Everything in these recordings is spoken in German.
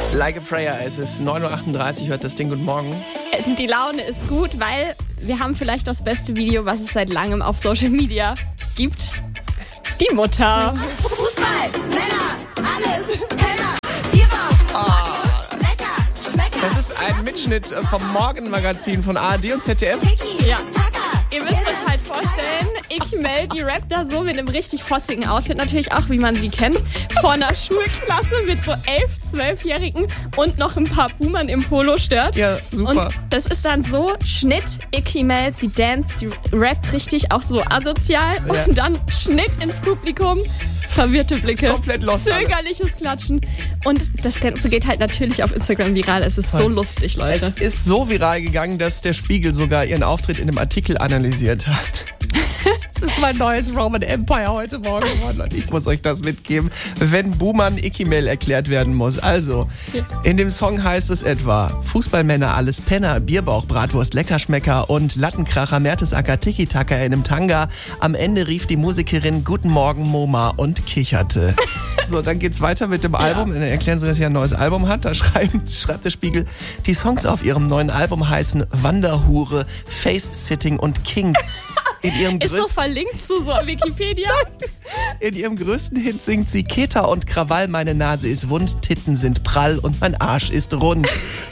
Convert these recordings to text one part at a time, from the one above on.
Like a Prayer, es ist 9.38 Uhr, hört das Ding. Guten Morgen. Die Laune ist gut, weil wir haben vielleicht das beste Video, was es seit langem auf Social Media gibt. Die Mutter. Fußball, Männer, alles, Penner, Bierbauch, lecker, schmecker. Das ist ein Mitschnitt vom Morgenmagazin von ARD und ZDF. Ja. Ihr müsst euch halt vorstellen, Ikimel, die rappt da so mit einem richtig fotzigen Outfit, natürlich auch, wie man sie kennt, vor einer Schulklasse mit so 11-, 12-Jährigen und noch ein paar Boomern im Polo stört. Ja, super. Und das ist dann so, Schnitt, Ikimel, sie danst, sie rappt richtig, auch so asozial. Ja. Und dann Schnitt ins Publikum, verwirrte Blicke, Komplett lost alle. zögerliches Klatschen. Und das Ganze geht halt natürlich auf Instagram viral. Es ist so lustig, Leute. Es ist so viral gegangen, dass der Spiegel sogar ihren Auftritt in einem Artikel analysiert hat. Das ist mein neues Roman Empire heute Morgen geworden und ich muss euch das mitgeben, wenn Boomern Ikimel erklärt werden muss. Also, in dem Song heißt es etwa: Fußballmänner, alles Penner, Bierbauch, Bratwurst, Leckerschmecker und Lattenkracher, Mertesacker, Tiki-Taka in einem Tanga. Am Ende rief die Musikerin Guten Morgen Moma und kicherte. So, dann geht's weiter mit dem Album. Dann erklären sie, dass sie ein neues Album hat. Da schreibt der Spiegel, die Songs auf ihrem neuen Album heißen Wanderhure, Face-Sitting und King. In ihrem Ist so verlinkt zu so Wikipedia. In ihrem größten Hit singt sie Keta und Krawall, meine Nase ist wund, Titten sind prall und mein Arsch ist rund.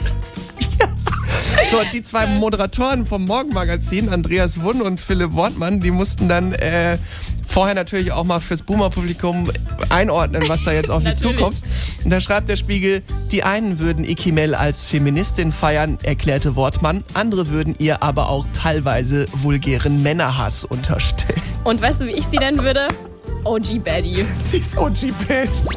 So, und die zwei Moderatoren vom Morgenmagazin, Andreas Wunn und Philipp Wortmann, die mussten dann vorher natürlich auch mal fürs Boomer-Publikum einordnen, was da jetzt auf sie zukommt. Und da schreibt der Spiegel, die einen würden Ikimel als Feministin feiern, erklärte Wortmann, andere würden ihr aber auch teilweise vulgären Männerhass unterstellen. Und weißt du, wie ich sie nennen würde? OG Baddie. Sie ist OG Baddie.